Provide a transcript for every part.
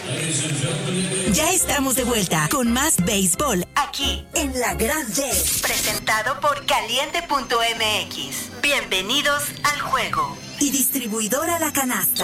Ya estamos de vuelta con más béisbol aquí en La Grande. Presentado por Caliente.mx. Bienvenidos al juego. Y distribuidora La Canasta.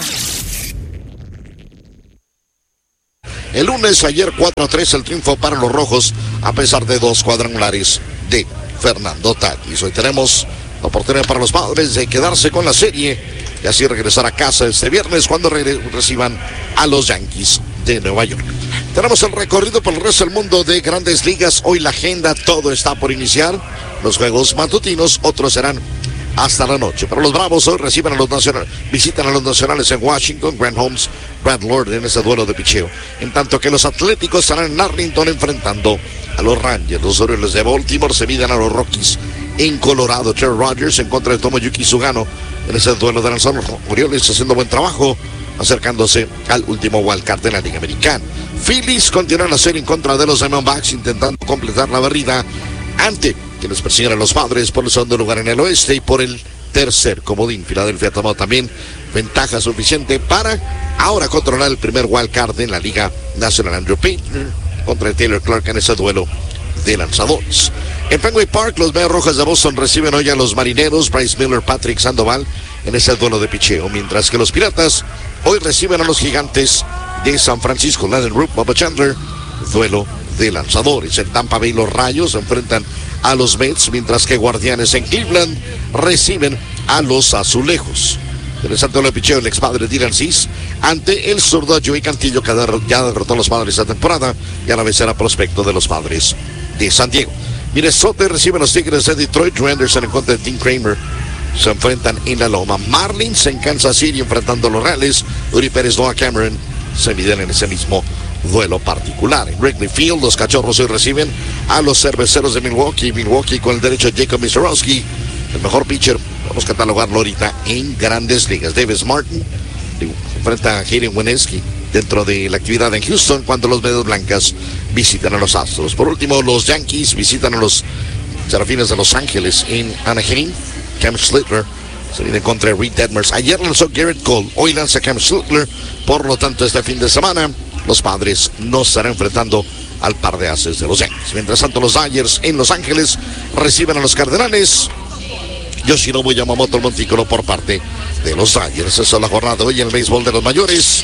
El lunes, ayer 4-3 el triunfo para los rojos, a pesar de 2 cuadrangulares de Fernando Tatis. Hoy tenemos la oportunidad para los Padres de quedarse con la serie y así regresar a casa este viernes cuando reciban a los Yankees de Nueva York. Tenemos el recorrido por el resto del mundo de Grandes Ligas. Hoy la agenda, todo está por iniciar. Los juegos matutinos, otros serán hasta la noche. Pero los Bravos hoy reciben a los nacionales, visitan a los nacionales en Washington. Grant Holmes, Brad Lord en ese duelo de picheo. En tanto que los Atléticos estarán en Arlington enfrentando a los Rangers. Los Orioles de Baltimore se miden a los Rockies en Colorado. Trevor Rogers en contra de Tomoyuki Sugano en ese duelo de lanzadores. Orioles haciendo buen trabajo, acercándose al último wildcard de la Liga Americana. Phillies continúan la serie en contra de los Diamondbacks, intentando completar la barrida ante quienes persiguen a los Padres por el segundo lugar en el oeste y por el tercer comodín. Filadelfia ha tomado también ventaja suficiente para ahora controlar el primer wildcard en la Liga Nacional. Andrew Painter contra Taylor Clark en ese duelo de lanzadores. En Fenway Park, los Medias Rojas de Boston reciben hoy a los Marineros, Bryce Miller, Patrick Sandoval en ese duelo de picheo, mientras que los Piratas hoy reciben a los Gigantes de San Francisco. Landon Roop, Bubba Chandler, duelo de lanzadores. En Tampa Bay los Rayos se enfrentan a los Mets, mientras que Guardianes en Cleveland reciben a los Azulejos. Interesante duelo de picheo el ex padre Dylan Cease ante el zurdo Joey Cantillo, que ya derrotó a los Padres esta temporada y a la vez era prospecto de los Padres de San Diego. Minnesota recibe a los Tigres de Detroit. Drew Anderson en contra de Tim Kramer se enfrentan en la loma. Marlins en Kansas City enfrentando a los Reales. Uri Pérez, Noah Cameron se miden en ese mismo duelo particular. En Wrigley Field, los Cachorros hoy reciben a los Cerveceros de Milwaukee. Milwaukee con el derecho de Jacob Mizorowski, el mejor pitcher, vamos a catalogarlo ahorita en Grandes Ligas. Davis Martin enfrenta a Hayden Wieneski dentro de la actividad en Houston, cuando los Medias Blancas visitan a los Astros. Por último, los Yankees visitan a los Serafines de Los Ángeles en Anaheim. Cam Schlittler se viene contra Reed Detmers. Ayer lanzó Garrett Cole, hoy lanza Cam Schlittler. Por lo tanto, este fin de semana los Padres no estarán enfrentando al par de ases de los Yankees. Mientras tanto, los Dodgers en Los Ángeles reciben a los Cardenales. Yoshinobu Yamamoto, el montículo por parte de los Dodgers. Esa es la jornada de hoy en el béisbol de los mayores.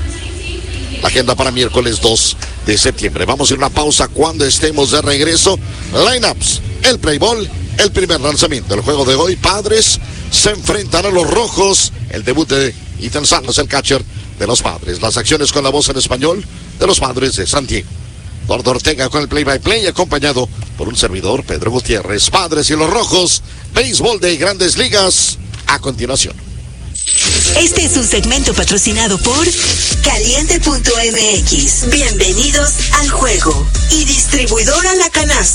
La agenda para miércoles 2 de septiembre. Vamos a ir a una pausa cuando estemos de regreso. Lineups, el play ball, el primer lanzamiento. El juego de hoy, Padres se enfrentan a los Rojos. El debut de Ethan Salas, el catcher de los Padres. Las acciones con la voz en español de los Padres de San Diego. Eduardo Ortega con el play-by-play, acompañado por un servidor, Pedro Gutiérrez. Padres y los Rojos, béisbol de Grandes Ligas, a continuación. Este es un segmento patrocinado por Caliente.mx. Bienvenidos al juego. Y distribuidora La Canasta.